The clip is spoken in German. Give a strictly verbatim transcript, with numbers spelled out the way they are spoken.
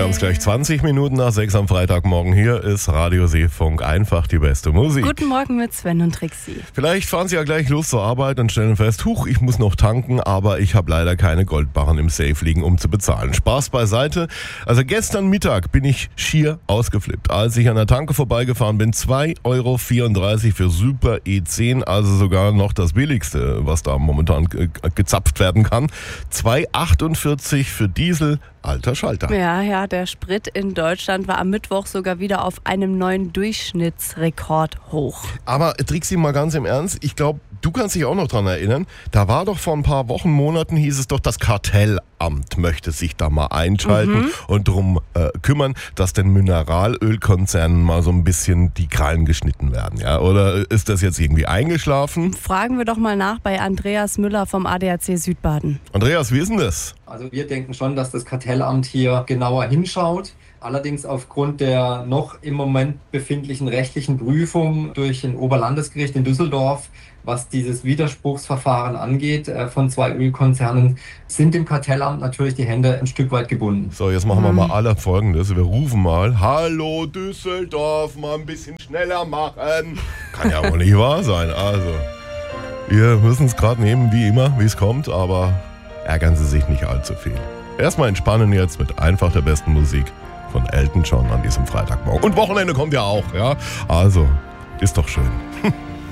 haben es gleich zwanzig Minuten nach sechs am Freitagmorgen. Hier ist Radio Seefunk, einfach die beste Musik. Guten Morgen mit Sven und Trixie. Vielleicht fahren Sie ja gleich los zur Arbeit und stellen fest, huch, ich muss noch tanken, aber ich habe leider keine Goldbarren im Safe liegen, um zu bezahlen. Spaß beiseite. Also gestern Mittag bin ich schier ausgeflippt, als ich an der Tanke vorbeigefahren bin. zwei Euro vierunddreißig für Super E zehn, also sogar noch das billigste, was da momentan ge- gezapft werden kann. zwei Euro achtundvierzig für Diesel. Alter Schalter. Ja, ja, der Sprit in Deutschland war am Mittwoch sogar wieder auf einem neuen Durchschnittsrekord hoch. Aber Trixie, mal ganz im Ernst, ich glaube, du kannst dich auch noch dran erinnern, da war doch vor ein paar Wochen, Monaten, hieß es doch, das Kartellamt möchte sich da mal einschalten mhm. und darum äh, kümmern, dass den Mineralölkonzernen mal so ein bisschen die Krallen geschnitten werden. Ja? Oder ist das jetzt irgendwie eingeschlafen? Fragen wir doch mal nach bei Andreas Müller vom A D A C Südbaden. Andreas, wie ist denn das? Also wir denken schon, dass das Kartellamt hier genauer hinschaut. Allerdings aufgrund der noch im Moment befindlichen rechtlichen Prüfung durch ein Oberlandesgericht in Düsseldorf, was dieses Widerspruchsverfahren angeht äh, von zwei Ölkonzernen, sind dem Kartellamt natürlich die Hände ein Stück weit gebunden. So, jetzt machen wir mal alle Folgendes. Wir rufen mal, hallo Düsseldorf, mal ein bisschen schneller machen. Kann ja wohl nicht wahr sein. Also, wir müssen es gerade nehmen, wie immer, wie es kommt, aber ärgern Sie sich nicht allzu viel. Erstmal entspannen jetzt mit einfach der besten Musik von Elton John an diesem Freitagmorgen. Und Wochenende kommt ja auch, ja? Also, ist doch schön.